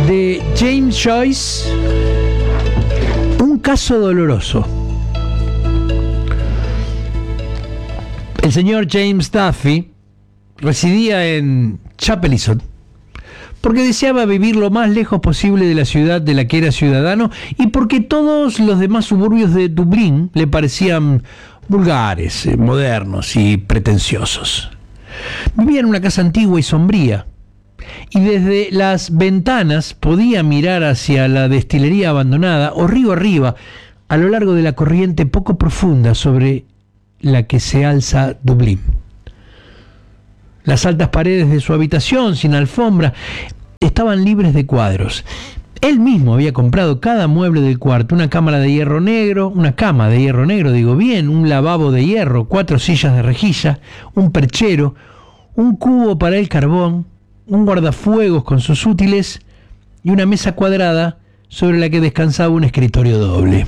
de James Joyce, Un caso doloroso. El señor James Duffy residía en Chapel Isle porque deseaba vivir lo más lejos posible de la ciudad de la que era ciudadano y porque todos los demás suburbios de Dublín le parecían vulgares, modernos y pretenciosos. Vivía en una casa antigua y sombría, y desde las ventanas podía mirar hacia la destilería abandonada o río arriba, a lo largo de la corriente poco profunda sobre la que se alza Dublín. Las altas paredes de su habitación, sin alfombra, estaban libres de cuadros. Él mismo había comprado cada mueble del cuarto: una cama de hierro negro, un lavabo de hierro, 4 sillas de rejilla, un perchero, un cubo para el carbón, un guardafuegos con sus útiles y una mesa cuadrada sobre la que descansaba un escritorio doble.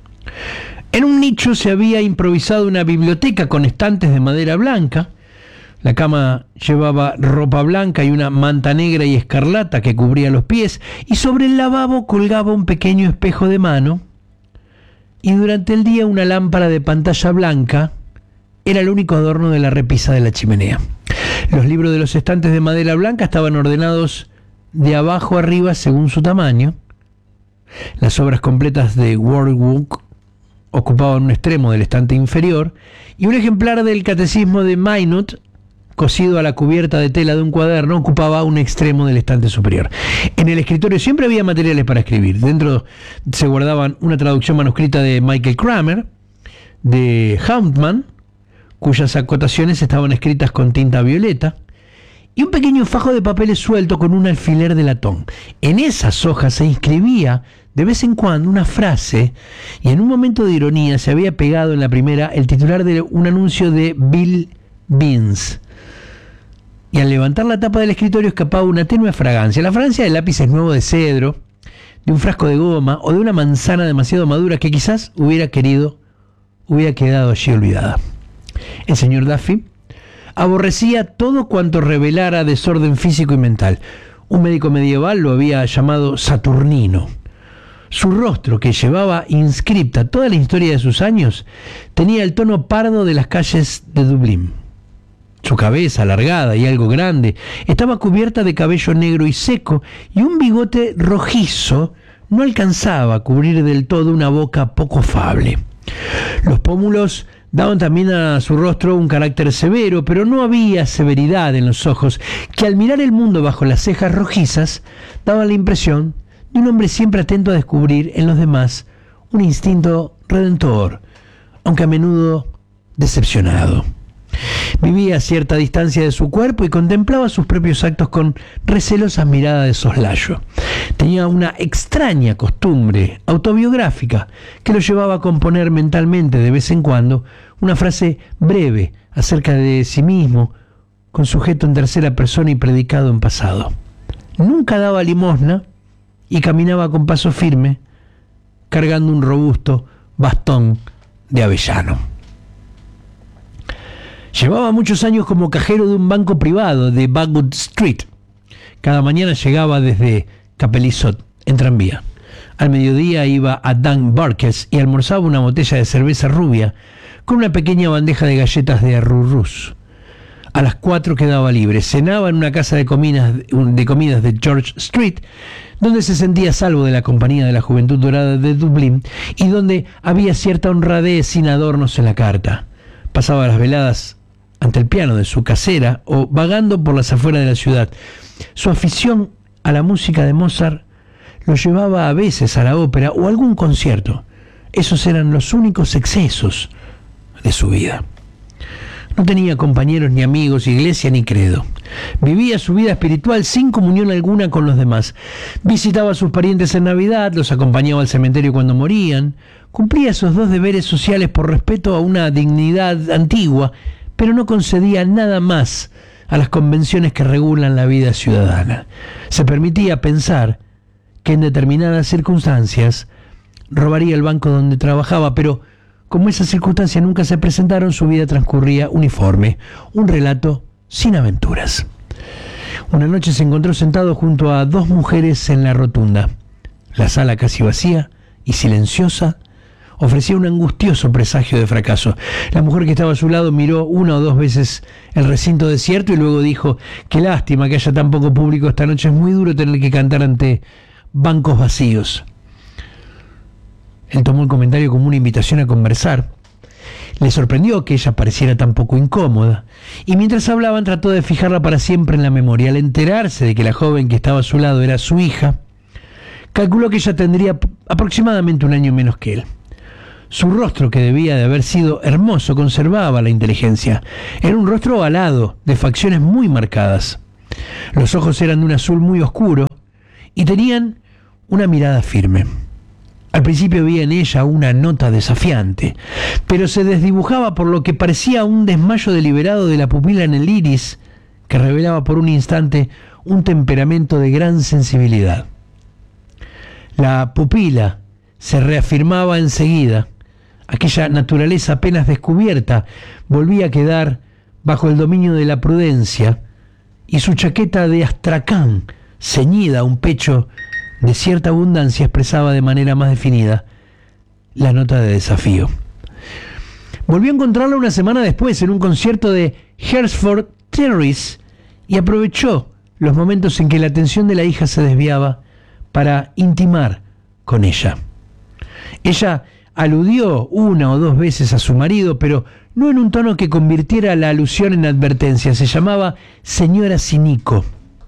En un nicho se había improvisado una biblioteca con estantes de madera blanca. La cama llevaba ropa blanca y una manta negra y escarlata que cubría los pies, y sobre el lavabo colgaba un pequeño espejo de mano, y durante el día una lámpara de pantalla blanca era el único adorno de la repisa de la chimenea. Los libros de los estantes de madera blanca estaban ordenados de abajo arriba según su tamaño. Las obras completas de Warwick ocupaban un extremo del estante inferior, y un ejemplar del Catecismo de Maynooth, cosido a la cubierta de tela de un cuaderno, ocupaba un extremo del estante superior. En el escritorio siempre había materiales para escribir. Dentro se guardaban una traducción manuscrita de Michael Kramer, de Hauptmann, cuyas acotaciones estaban escritas con tinta violeta, y un pequeño fajo de papeles suelto con un alfiler de latón. En esas hojas se inscribía de vez en cuando una frase, y en un momento de ironía se había pegado en la primera el titular de un anuncio de Bill Beans. Y al levantar la tapa del escritorio escapaba una tenue fragancia, la fragancia de lápices nuevos de cedro, de un frasco de goma o de una manzana demasiado madura que quizás hubiera quedado allí olvidada. El señor Duffy aborrecía todo cuanto revelara desorden físico y mental. Un médico medieval lo había llamado Saturnino. Su rostro, que llevaba inscripta toda la historia de sus años, tenía el tono pardo de las calles de Dublín. Su cabeza, alargada y algo grande, estaba cubierta de cabello negro y seco, y un bigote rojizo no alcanzaba a cubrir del todo una boca poco afable. Los pómulos daban también a su rostro un carácter severo, pero no había severidad en los ojos, que al mirar el mundo bajo las cejas rojizas daban la impresión de un hombre siempre atento a descubrir en los demás un instinto redentor, aunque a menudo decepcionado. Vivía a cierta distancia de su cuerpo y contemplaba sus propios actos con recelosa mirada de soslayo. Tenía una extraña costumbre autobiográfica que lo llevaba a componer mentalmente de vez en cuando una frase breve acerca de sí mismo, con sujeto en tercera persona y predicado en pasado. Nunca daba limosna y caminaba con paso firme, cargando un robusto bastón de avellano. Llevaba muchos años como cajero de un banco privado de Bagwood Street. Cada mañana llegaba desde Chapel Isle en tranvía. Al mediodía iba a Dan Barker's y almorzaba una botella de cerveza rubia con una pequeña bandeja de galletas de arrurrús. A las 4 quedaba libre. Cenaba en una casa de comidas de George Street, donde se sentía a salvo de la compañía de la juventud dorada de Dublín y donde había cierta honradez sin adornos en la carta. Pasaba las veladas ante el piano de su casera o vagando por las afueras de la ciudad. Su afición a la música de Mozart lo llevaba a veces a la ópera o a algún concierto. Esos eran los únicos excesos de su vida. No tenía compañeros ni amigos, iglesia ni credo. Vivía su vida espiritual sin comunión alguna con los demás. Visitaba a sus parientes en Navidad, los acompañaba al cementerio cuando morían. Cumplía esos 2 deberes sociales por respeto a una dignidad antigua, pero no concedía nada más a las convenciones que regulan la vida ciudadana. Se permitía pensar que en determinadas circunstancias robaría el banco donde trabajaba, pero como esas circunstancias nunca se presentaron, su vida transcurría uniforme, un relato sin aventuras. Una noche se encontró sentado junto a dos mujeres en la rotunda. La sala casi vacía y silenciosa ofrecía un angustioso presagio de fracaso. La mujer que estaba a su lado miró una o dos veces el recinto desierto y luego dijo: qué lástima que haya tan poco público esta noche, es muy duro tener que cantar ante bancos vacíos. Él tomó el comentario como una invitación a conversar. Le sorprendió que ella pareciera tan poco incómoda, y mientras hablaban trató de fijarla para siempre en la memoria. Al enterarse de que la joven que estaba a su lado era su hija, calculó que ella tendría aproximadamente un año menos que él. Su rostro, que debía de haber sido hermoso, conservaba la inteligencia. Era un rostro ovalado, de facciones muy marcadas. Los ojos eran de un azul muy oscuro y tenían una mirada firme. Al principio vi en ella una nota desafiante, pero se desdibujaba por lo que parecía un desmayo deliberado de la pupila en el iris, que revelaba por un instante un temperamento de gran sensibilidad. La pupila se reafirmaba enseguida. Aquella naturaleza apenas descubierta volvía a quedar bajo el dominio de la prudencia, y su chaqueta de astracán, ceñida a un pecho de cierta abundancia, expresaba de manera más definida la nota de desafío. Volvió a encontrarla una semana después en un concierto de Hertford Terrace y aprovechó los momentos en que la atención de la hija se desviaba para intimar con ella. Ella aludió una o dos veces a su marido, pero no en un tono que convirtiera la alusión en advertencia. Se llamaba señora Sinico.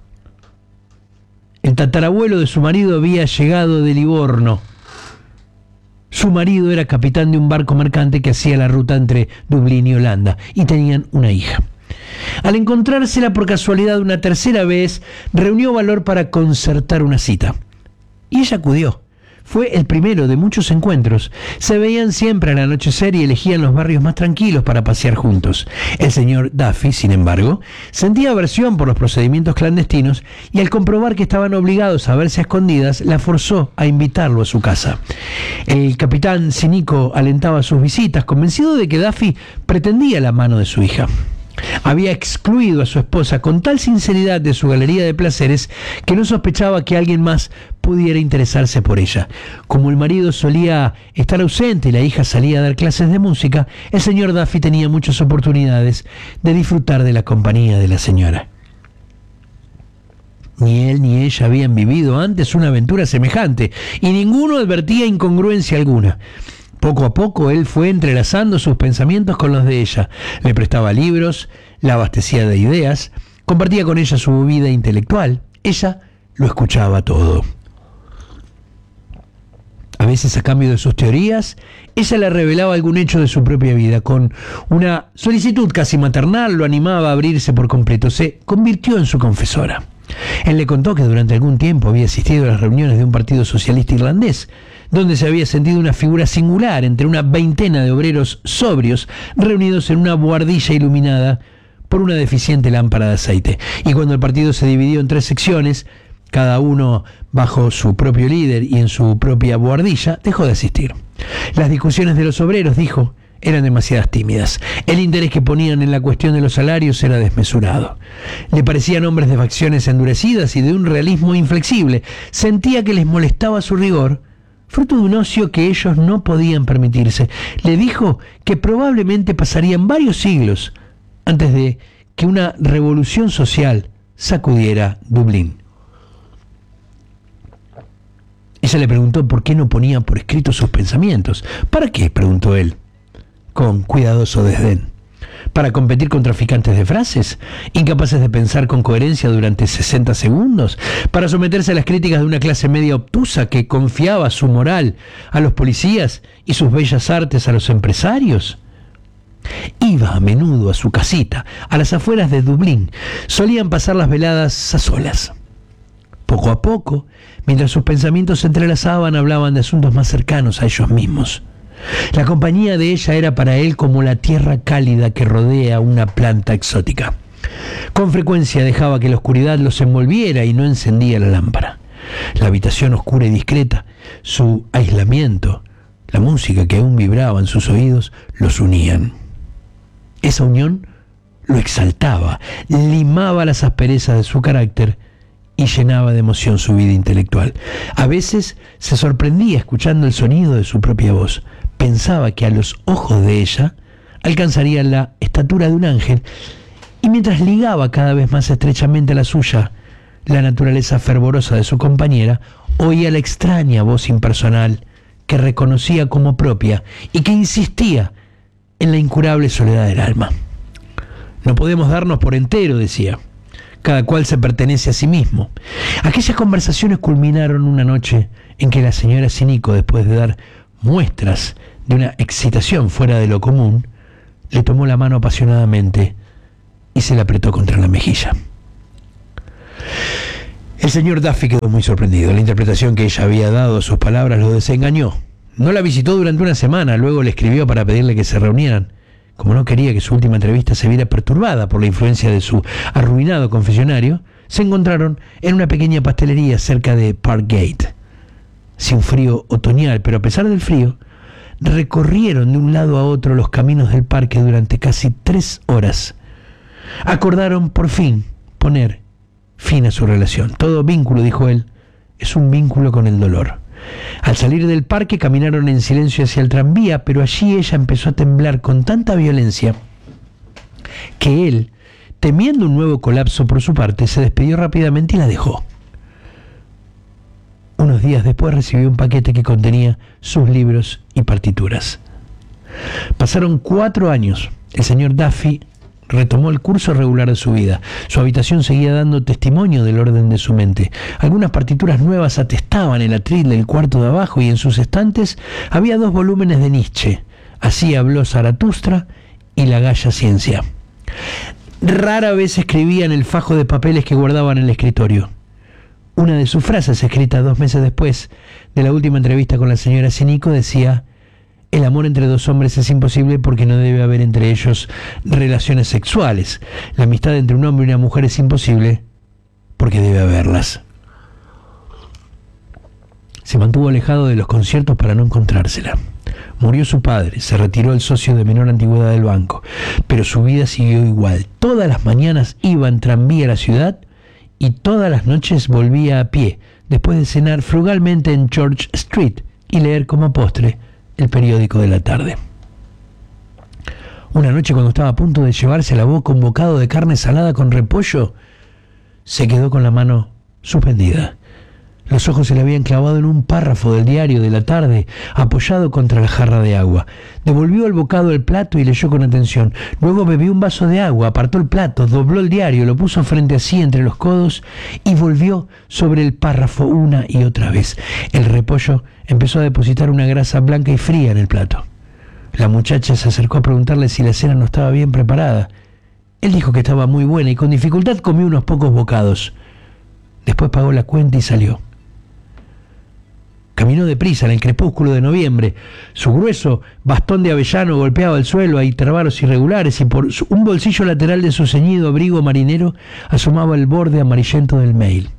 El tatarabuelo de su marido había llegado de Livorno. Su marido era capitán de un barco mercante que hacía la ruta entre Dublín y Holanda, y tenían una hija. Al encontrársela por casualidad una tercera vez, reunió valor para concertar una cita. Y ella acudió. Fue el primero de muchos encuentros. Se veían siempre al anochecer y elegían los barrios más tranquilos para pasear juntos. El señor Duffy, sin embargo, sentía aversión por los procedimientos clandestinos y al comprobar que estaban obligados a verse a escondidas, la forzó a invitarlo a su casa. El capitán Sinico alentaba sus visitas, convencido de que Duffy pretendía la mano de su hija. Había excluido a su esposa con tal sinceridad de su galería de placeres que no sospechaba que alguien más pudiera interesarse por ella. Como el marido solía estar ausente y la hija salía a dar clases de música, el señor Duffy tenía muchas oportunidades de disfrutar de la compañía de la señora. Ni él ni ella habían vivido antes una aventura semejante, y ninguno advertía incongruencia alguna. Poco a poco él fue entrelazando sus pensamientos con los de ella. Le prestaba libros, la abastecía de ideas, compartía con ella su vida intelectual. Ella lo escuchaba todo. A veces, a cambio de sus teorías, ella le revelaba algún hecho de su propia vida. Con una solicitud casi maternal lo animaba a abrirse por completo. Se convirtió en su confesora. Él le contó que durante algún tiempo había asistido a las reuniones de un partido socialista irlandés, donde se había sentido una figura singular entre una veintena de obreros sobrios reunidos en una buhardilla iluminada por una deficiente lámpara de aceite. Y cuando el partido se dividió en 3 secciones, cada uno bajo su propio líder y en su propia buhardilla, dejó de asistir. Las discusiones de los obreros, dijo, eran demasiadas tímidas. El interés que ponían en la cuestión de los salarios era desmesurado. Le parecían hombres de facciones endurecidas y de un realismo inflexible. Sentía que les molestaba su rigor, fruto de un ocio que ellos no podían permitirse. Le dijo que probablemente pasarían varios siglos antes de que una revolución social sacudiera Dublín. Ella le preguntó por qué no ponía por escrito sus pensamientos. ¿Para qué?, preguntó él, con cuidadoso desdén. ¿Para competir con traficantes de frases, incapaces de pensar con coherencia durante 60 segundos? ¿Para someterse a las críticas de una clase media obtusa que confiaba su moral a los policías y sus bellas artes a los empresarios? Iba a menudo a su casita, a las afueras de Dublín. Solían pasar las veladas a solas. Poco a poco, mientras sus pensamientos se entrelazaban, hablaban de asuntos más cercanos a ellos mismos. La compañía de ella era para él como la tierra cálida que rodea una planta exótica. Con frecuencia dejaba que la oscuridad los envolviera y no encendía la lámpara. La habitación oscura y discreta, su aislamiento, la música que aún vibraba en sus oídos, los unían. Esa unión lo exaltaba, limaba las asperezas de su carácter y llenaba de emoción su vida intelectual. A veces se sorprendía escuchando el sonido de su propia voz. Pensaba que a los ojos de ella alcanzaría la estatura de un ángel, y mientras ligaba cada vez más estrechamente a la suya la naturaleza fervorosa de su compañera, oía la extraña voz impersonal que reconocía como propia y que insistía en la incurable soledad del alma. No podemos darnos por entero, decía. Cada cual se pertenece a sí mismo. Aquellas conversaciones culminaron una noche en que la señora Sinico, después de dar muestras de una excitación fuera de lo común, le tomó la mano apasionadamente y se la apretó contra la mejilla. El señor Duffy quedó muy sorprendido. La interpretación que ella había dado a sus palabras lo desengañó. No la visitó durante una semana, luego le escribió para pedirle que se reunieran. Como no quería que su última entrevista se viera perturbada por la influencia de su arruinado confesionario, se encontraron en una pequeña pastelería cerca de Parkgate. Hacía un frío otoñal, pero a pesar del frío, recorrieron de un lado a otro los caminos del parque durante casi 3 horas. Acordaron por fin poner fin a su relación. Todo vínculo, dijo él, es un vínculo con el dolor. Al salir del parque caminaron en silencio hacia el tranvía, pero allí ella empezó a temblar con tanta violencia que él, temiendo un nuevo colapso por su parte, se despidió rápidamente y la dejó. Unos días después recibió un paquete que contenía sus libros y partituras. Pasaron 4 años. El señor Duffy retomó el curso regular de su vida. Su habitación seguía dando testimonio del orden de su mente. Algunas partituras nuevas atestaban el atril del cuarto de abajo y en sus estantes había 2 volúmenes de Nietzsche. Así habló Zaratustra y La Gaya Ciencia. Rara vez escribía en el fajo de papeles que guardaba en el escritorio. Una de sus frases, escrita 2 meses después de la última entrevista con la señora Sinico, decía: el amor entre 2 hombres es imposible porque no debe haber entre ellos relaciones sexuales. La amistad entre un hombre y una mujer es imposible porque debe haberlas. Se mantuvo alejado de los conciertos para no encontrársela. Murió su padre, se retiró el socio de menor antigüedad del banco, pero su vida siguió igual. Todas las mañanas iba en tranvía a la ciudad y todas las noches volvía a pie, después de cenar frugalmente en George Street y leer como postre el periódico de la tarde. Una noche, cuando estaba a punto de llevarse a la boca un bocado de carne salada con repollo, se quedó con la mano suspendida. Los ojos se le habían clavado en un párrafo del diario de la tarde, apoyado contra la jarra de agua. Devolvió el bocado al plato y leyó con atención. Luego bebió un vaso de agua, apartó el plato, dobló el diario, lo puso frente a sí entre los codos y volvió sobre el párrafo una y otra vez. El repollo empezó a depositar una grasa blanca y fría en el plato. La muchacha se acercó a preguntarle si la cena no estaba bien preparada. Él dijo que estaba muy buena y con dificultad comió unos pocos bocados. Después pagó la cuenta y salió. Caminó deprisa en el crepúsculo de noviembre. Su grueso bastón de avellano golpeaba el suelo a intervalos irregulares y por un bolsillo lateral de su ceñido abrigo marinero asomaba el borde amarillento del mail.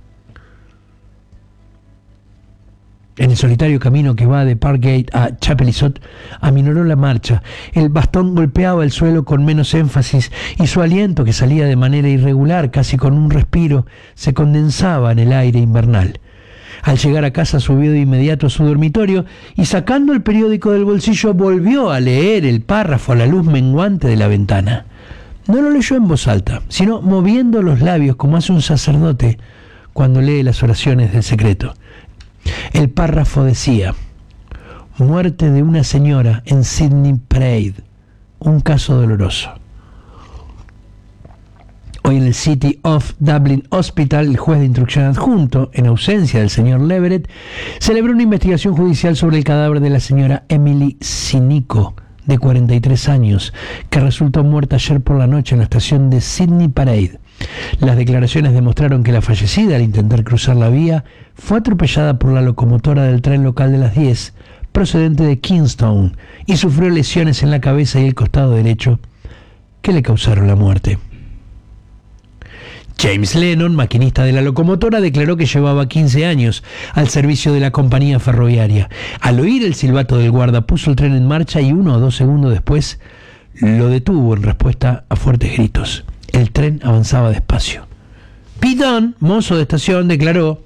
En el solitario camino que va de Parkgate a Chapel Isot, aminoró la marcha. El bastón golpeaba el suelo con menos énfasis y su aliento, que salía de manera irregular, casi con un respiro, se condensaba en el aire invernal. Al llegar a casa subió de inmediato a su dormitorio y, sacando el periódico del bolsillo, volvió a leer el párrafo a la luz menguante de la ventana. No lo leyó en voz alta, sino moviendo los labios como hace un sacerdote cuando lee las oraciones del secreto. El párrafo decía: muerte de una señora en Sydney Parade, un caso doloroso. Hoy en el City of Dublin Hospital, el juez de instrucción adjunto, en ausencia del señor Leverett, celebró una investigación judicial sobre el cadáver de la señora Emily Sinico, de 43 años, que resultó muerta ayer por la noche en la estación de Sydney Parade. Las declaraciones demostraron que la fallecida, al intentar cruzar la vía, fue atropellada por la locomotora del tren local de las 10, procedente de Kingston, y sufrió lesiones en la cabeza y el costado derecho que le causaron la muerte. James Lennon, maquinista de la locomotora, declaró que llevaba 15 años al servicio de la compañía ferroviaria. Al oír el silbato del guarda, puso el tren en marcha y 1 o 2 segundos después lo detuvo en respuesta a fuertes gritos. El tren avanzaba despacio. Pete Dunne, mozo de estación, declaró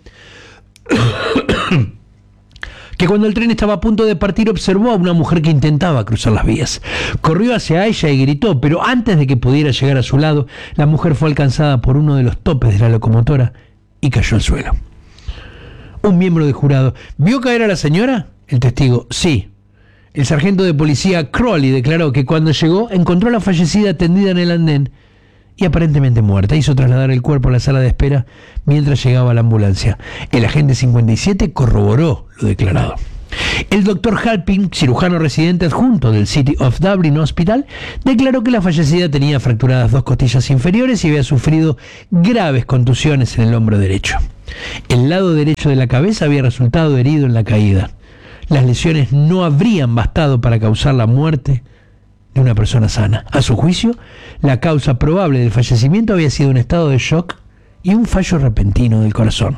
que cuando el tren estaba a punto de partir observó a una mujer que intentaba cruzar las vías. Corrió hacia ella y gritó, pero antes de que pudiera llegar a su lado, la mujer fue alcanzada por uno de los topes de la locomotora y cayó al suelo. Un miembro del jurado: ¿vio caer a la señora? El testigo: sí. El sargento de policía Crowley declaró que cuando llegó encontró a la fallecida tendida en el andén y aparentemente muerta. Hizo trasladar el cuerpo a la sala de espera mientras llegaba la ambulancia. El agente 57 corroboró lo declarado. El doctor Halpin, cirujano residente adjunto del City of Dublin Hospital, declaró que la fallecida tenía fracturadas 2 costillas inferiores y había sufrido graves contusiones en el hombro derecho. El lado derecho de la cabeza había resultado herido en la caída. Las lesiones no habrían bastado para causar la muerte de una persona sana. A su juicio, la causa probable del fallecimiento había sido un estado de shock y un fallo repentino del corazón.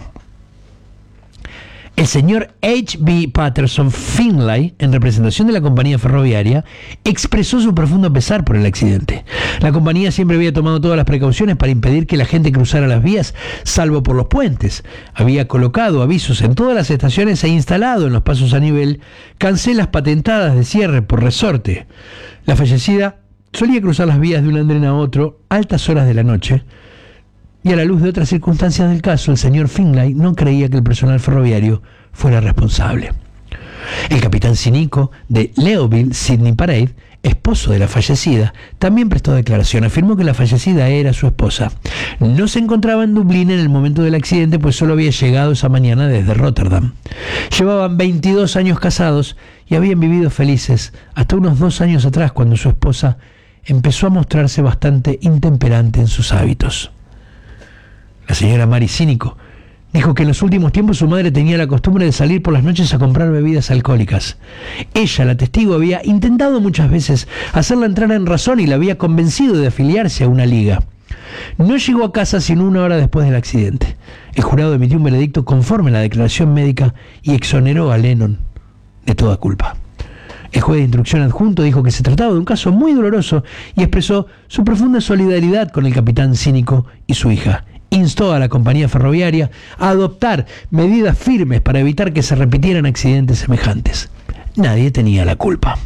El señor H.B. Patterson Finlay, en representación de la compañía ferroviaria, expresó su profundo pesar por el accidente. La compañía siempre había tomado todas las precauciones para impedir que la gente cruzara las vías, salvo por los puentes. Había colocado avisos en todas las estaciones e instalado en los pasos a nivel cancelas patentadas de cierre por resorte. La fallecida solía cruzar las vías de un andén a otro a altas horas de la noche, y a la luz de otras circunstancias del caso, el señor Finlay no creía que el personal ferroviario fuera responsable. El capitán cínico de Leoville, Sidney Parade, esposo de la fallecida, también prestó declaración. Afirmó que la fallecida era su esposa. No se encontraba en Dublín en el momento del accidente, pues solo había llegado esa mañana desde Rotterdam. Llevaban 22 años casados y habían vivido felices hasta unos 2 años atrás, cuando su esposa empezó a mostrarse bastante intemperante en sus hábitos. La señora Mary Cínico dijo que en los últimos tiempos su madre tenía la costumbre de salir por las noches a comprar bebidas alcohólicas. Ella, la testigo, había intentado muchas veces hacerla entrar en razón y la había convencido de afiliarse a una liga. No llegó a casa sino 1 hora después del accidente. El jurado emitió un veredicto conforme a la declaración médica y exoneró a Lennon de toda culpa. El juez de instrucción adjunto dijo que se trataba de un caso muy doloroso y expresó su profunda solidaridad con el capitán Cínico y su hija. Instó a la compañía ferroviaria a adoptar medidas firmes para evitar que se repitieran accidentes semejantes. Nadie tenía la culpa.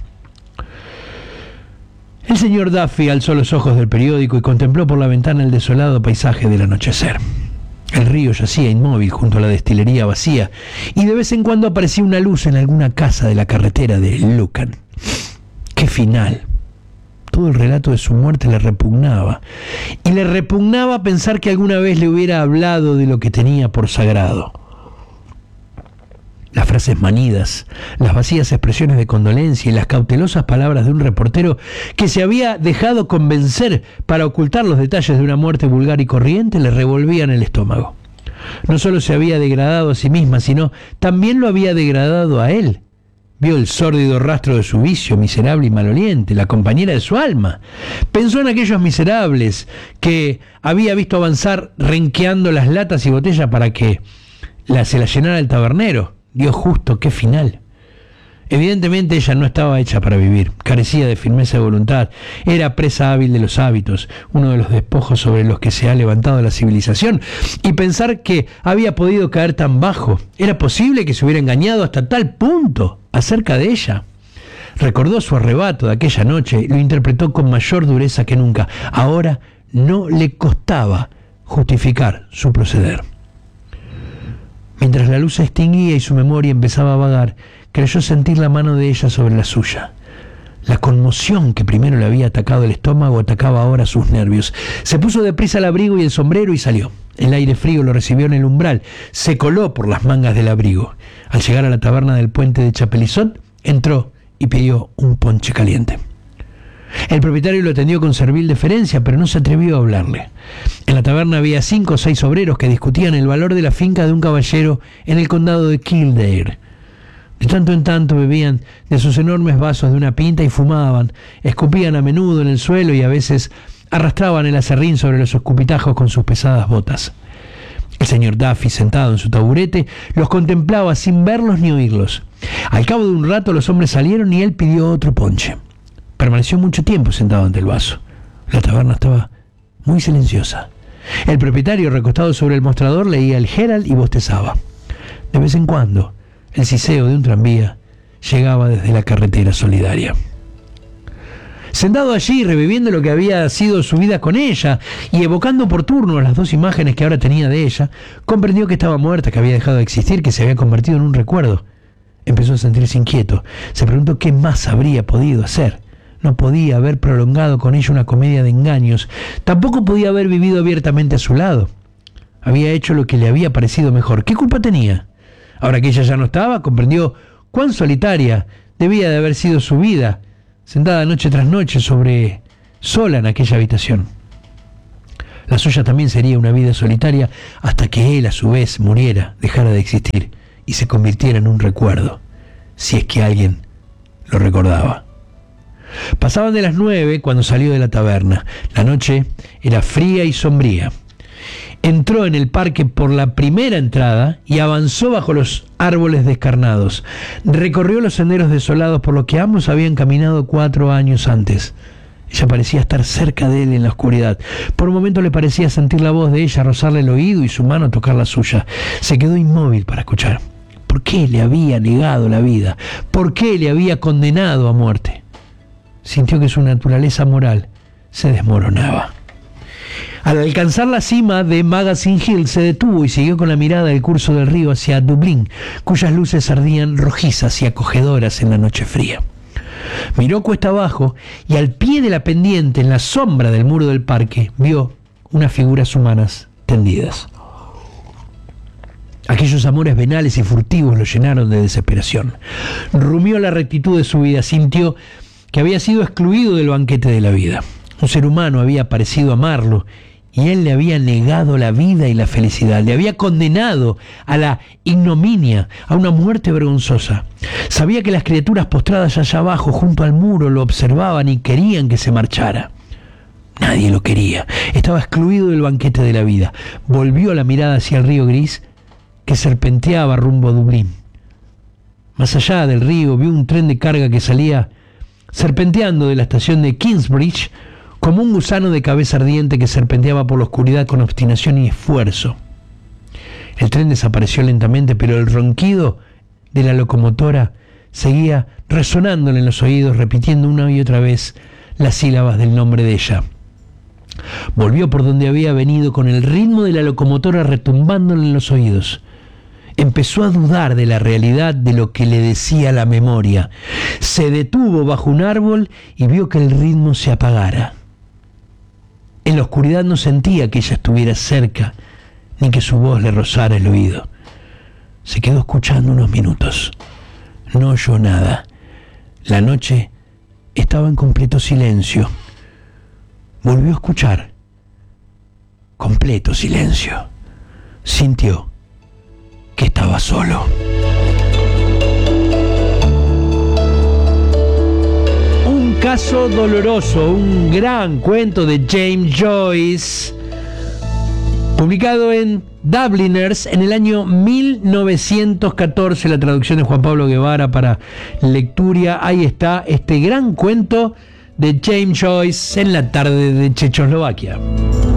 El señor Duffy alzó los ojos del periódico y contempló por la ventana el desolado paisaje del anochecer. El río yacía inmóvil junto a la destilería vacía y de vez en cuando aparecía una luz en alguna casa de la carretera de Lucan. ¡Qué final! Todo el relato de su muerte le repugnaba, y le repugnaba pensar que alguna vez le hubiera hablado de lo que tenía por sagrado. Las frases manidas, las vacías expresiones de condolencia y las cautelosas palabras de un reportero que se había dejado convencer para ocultar los detalles de una muerte vulgar y corriente le revolvían el estómago. No solo se había degradado a sí misma, sino también lo había degradado a él. Vio el sórdido rastro de su vicio, miserable y maloliente, la compañera de su alma. Pensó en aquellos miserables que había visto avanzar renqueando las latas y botellas para que se las llenara el tabernero. Dios justo, qué final. Evidentemente ella no estaba hecha para vivir, carecía de firmeza de voluntad, era presa hábil de los hábitos, uno de los despojos sobre los que se ha levantado la civilización, y pensar que había podido caer tan bajo, ¿era posible que se hubiera engañado hasta tal punto acerca de ella? Recordó su arrebato de aquella noche y lo interpretó con mayor dureza que nunca. Ahora no le costaba justificar su proceder. Mientras la luz se extinguía y su memoria empezaba a vagar, creyó sentir la mano de ella sobre la suya. La conmoción que primero le había atacado el estómago atacaba ahora sus nervios. Se puso deprisa el abrigo y el sombrero y salió. El aire frío lo recibió en el umbral. Se coló por las mangas del abrigo. Al llegar a la taberna del puente de Chapelizod, entró y pidió un ponche caliente. El propietario lo atendió con servil deferencia, pero no se atrevió a hablarle. En la taberna había 5 o 6 obreros que discutían el valor de la finca de un caballero en el condado de Kildare. De tanto en tanto bebían de sus enormes vasos de una pinta y fumaban, escupían a menudo en el suelo y a veces arrastraban el aserrín sobre los escupitajos con sus pesadas botas. El señor Duffy, sentado en su taburete, los contemplaba sin verlos ni oírlos. Al cabo de un rato los hombres salieron y él pidió otro ponche. Permaneció mucho tiempo sentado ante el vaso. La taberna estaba muy silenciosa. El propietario, recostado sobre el mostrador, leía el Herald y bostezaba. De vez en cuando, el siseo de un tranvía llegaba desde la carretera solidaria. Sentado allí, reviviendo lo que había sido su vida con ella y evocando por turno las dos imágenes que ahora tenía de ella, comprendió que estaba muerta, que había dejado de existir, que se había convertido en un recuerdo. Empezó a sentirse inquieto. Se preguntó qué más habría podido hacer. No podía haber prolongado con ella una comedia de engaños. Tampoco podía haber vivido abiertamente a su lado. Había hecho lo que le había parecido mejor. ¿Qué culpa tenía? Ahora que ella ya no estaba, comprendió cuán solitaria debía de haber sido su vida, sentada noche tras noche sola en aquella habitación. La suya también sería una vida solitaria hasta que él a su vez muriera, dejara de existir y se convirtiera en un recuerdo, si es que alguien lo recordaba. Pasaban de las 9 cuando salió de la taberna. La noche era fría y sombría. Entró en el parque por la primera entrada y avanzó bajo los árboles descarnados. Recorrió los senderos desolados por los que ambos habían caminado 4 años antes. Ella parecía estar cerca de él en la oscuridad. Por un momento le parecía sentir la voz de ella rozarle el oído y su mano tocar la suya. Se quedó inmóvil para escuchar. ¿Por qué le había negado la vida? ¿Por qué le había condenado a muerte? Sintió que su naturaleza moral se desmoronaba. Al alcanzar la cima de Magazine Hill se detuvo y siguió con la mirada el curso del río hacia Dublín, cuyas luces ardían rojizas y acogedoras en la noche fría. Miró cuesta abajo y al pie de la pendiente, en la sombra del muro del parque, vio unas figuras humanas tendidas. Aquellos amores venales y furtivos lo llenaron de desesperación. Rumió la rectitud de su vida, sintió que había sido excluido del banquete de la vida. Un ser humano había parecido amarlo y él le había negado la vida y la felicidad, le había condenado a la ignominia, a una muerte vergonzosa. Sabía que las criaturas postradas allá abajo junto al muro lo observaban y querían que se marchara. Nadie lo quería, estaba excluido del banquete de la vida. Volvió la mirada hacia el río gris que serpenteaba rumbo a Dublín. Más allá del río vio un tren de carga que salía serpenteando de la estación de Kingsbridge como un gusano de cabeza ardiente que serpenteaba por la oscuridad con obstinación y esfuerzo. El tren desapareció lentamente, pero el ronquido de la locomotora seguía resonándole en los oídos, repitiendo una y otra vez las sílabas del nombre de ella. Volvió por donde había venido con el ritmo de la locomotora retumbándole en los oídos. Empezó a dudar de la realidad de lo que le decía la memoria. Se detuvo bajo un árbol y vio que el ritmo se apagara. En la oscuridad no sentía que ella estuviera cerca, ni que su voz le rozara el oído. Se quedó escuchando unos minutos. No oyó nada. La noche estaba en completo silencio. Volvió a escuchar. Completo silencio. Sintió que estaba solo. Un caso doloroso, un gran cuento de James Joyce, publicado en Dubliners en el año 1914, la traducción de Juan Pablo Guevara para Lecturia. Ahí está este gran cuento de James Joyce en la tarde de Checoslovaquia.